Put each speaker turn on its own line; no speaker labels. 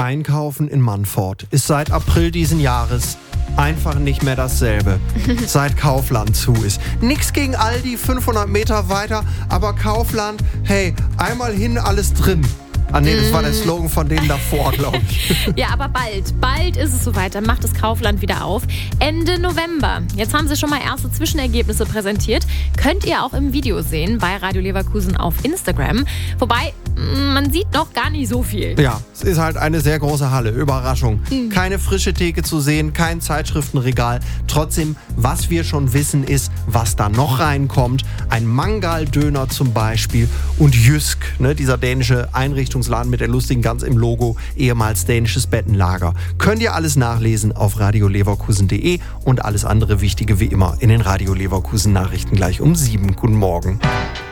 Einkaufen in Mannfort ist seit April diesen Jahres einfach nicht mehr dasselbe, seit Kaufland zu ist. Nix gegen Aldi 500 Meter weiter, aber Kaufland, hey, einmal hin, alles drin. Ah nee, das war der Slogan von denen davor, glaube ich.
Ja, aber bald ist es soweit. Dann macht das Kaufland wieder auf. Ende November. Jetzt haben sie schon mal erste Zwischenergebnisse präsentiert. Könnt ihr auch im Video sehen bei Radio Leverkusen auf Instagram. Wobei, man sieht noch gar nicht so viel.
Ja, es ist halt eine sehr große Halle. Überraschung. Keine frische Theke zu sehen, kein Zeitschriftenregal. Trotzdem, was wir schon wissen, ist, was da noch reinkommt. Ein Mangal-Döner zum Beispiel und Jysk, ne, dieser dänische Einrichtungsladen mit der lustigen Gans im Logo, ehemals dänisches Bettenlager. Könnt ihr alles nachlesen auf radioleverkusen.de und alles andere Wichtige wie immer in den Radio Leverkusen Nachrichten gleich um 7. Guten Morgen.